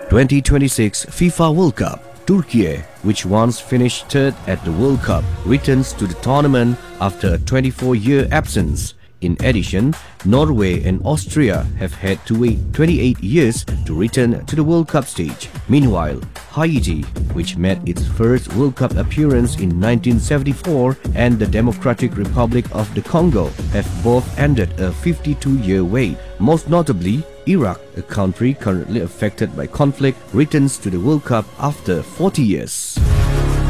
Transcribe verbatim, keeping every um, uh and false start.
twenty twenty-six FIFA World Cup. Turkey, which once finished third at the World Cup, returns to the tournament after a twenty-four year absence. In addition, Norway and Austria have had to wait twenty-eight years to return to the World Cup stage. Meanwhile, Haiti, which made its first World Cup appearance in nineteen seventy-four, and the Democratic Republic of the Congo have both ended a fifty-two year wait. Most notably, Iraq, a country currently affected by conflict, returns to the World Cup after forty years.